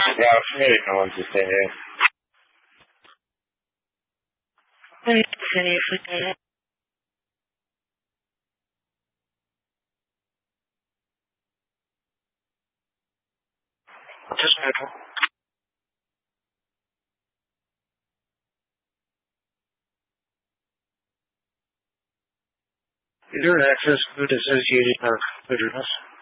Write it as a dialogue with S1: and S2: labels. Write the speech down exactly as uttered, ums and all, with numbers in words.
S1: Yeah, I'm really no one to say here. Just metal. Is there an access code associated with our computers?